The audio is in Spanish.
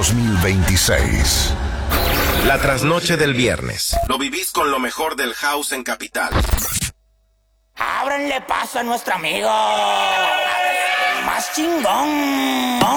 2026. La trasnoche del viernes. Lo vivís con lo mejor del house en Capital. Ábranle paso a nuestro amigo. Más chingón.